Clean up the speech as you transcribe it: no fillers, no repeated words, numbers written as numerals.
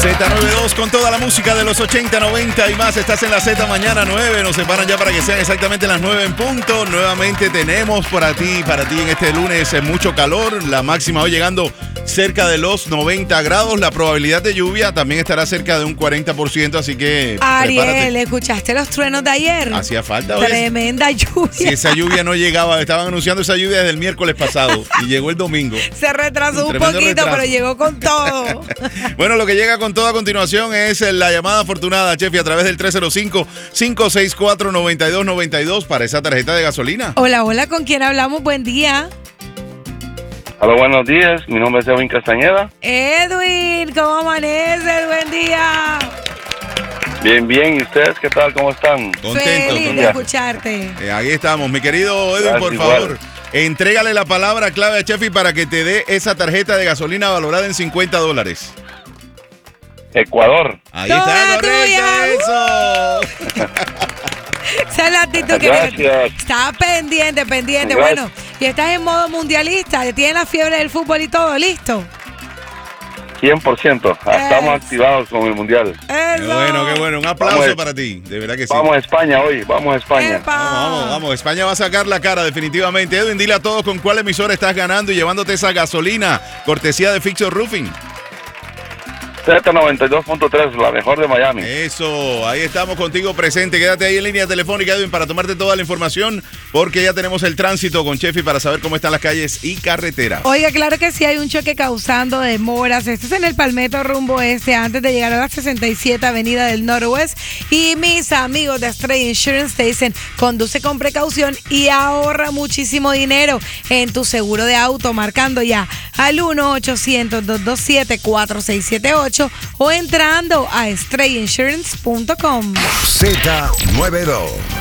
Z92 con toda la música de los 80, 90 y más. Estás en la Z mañana 9. Nos separan ya para que sean exactamente las 9 en punto. Nuevamente tenemos para ti en este lunes mucho calor. La máxima hoy llegando cerca de los 90 grados. La probabilidad de lluvia también estará cerca de un 40%, así que Ariel, prepárate. ¿Escuchaste los truenos de ayer? Hacía falta hoy. Tremenda lluvia. Si esa lluvia no llegaba, estaban anunciando esa lluvia desde el miércoles pasado y llegó el domingo. Se retrasó un tremendo poquito, retraso. pero llegó con todo. Bueno, lo que llega con todo a continuación es la llamada afortunada, Chefi, a través del 305-564-9292 para esa tarjeta de gasolina. Hola, hola, ¿con quién hablamos? Buen día. Hola, buenos días. Mi nombre es Edwin Castañeda. Edwin, ¿cómo amaneces? Buen día. Bien, bien. ¿Y ustedes qué tal? ¿Cómo están? Contento. Feliz de escucharte. Ahí estamos. Mi querido Edwin, Gracias, por igual. favor, entrégale la palabra clave a Chefi para que te dé esa tarjeta de gasolina valorada en $50. Ecuador. Ahí ¡Toda está, correcto, tuya! eso. Esa es la actitud que Gracias. está pendiente. Gracias. Bueno, y estás en modo mundialista, tienes la fiebre del fútbol y todo, ¿listo? 100%. Estamos activados con el Mundial. Qué bueno. Un aplauso Vamos. para ti. De verdad que sí. Vamos a España hoy. Vamos a España. ¡Epa! Vamos. España va a sacar la cara definitivamente. Edwin, dile a todos con cuál emisora estás ganando y llevándote esa gasolina. Cortesía de Fixer Roofing. Z92.3, la mejor de Miami. Eso, ahí estamos contigo presente. Quédate ahí en línea telefónica, Edwin, para tomarte toda la información, porque ya tenemos el tránsito con Chefi para saber cómo están las calles y carreteras. Oiga, claro que sí hay un choque causando demoras. Esto es en el Palmetto rumbo este, antes de llegar a la 67 Avenida del Noroeste. Y mis amigos de Stray Insurance te dicen, conduce con precaución y ahorra muchísimo dinero en tu seguro de auto, marcando ya al 1-800-227-4678 o entrando a strayinsurance.com. Z92.